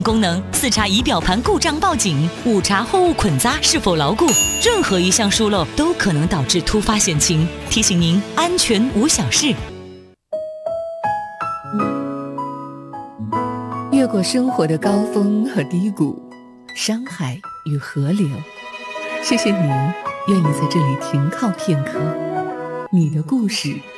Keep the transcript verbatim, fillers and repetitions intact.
功能：四查仪表盘故障报警，五查货物捆扎是否牢固，任何一项疏漏都可能导致突发险情。提醒您，安全无小事。 越过生活的高峰和低谷，山海与河流。谢谢您愿意在这里停靠片刻，你的故事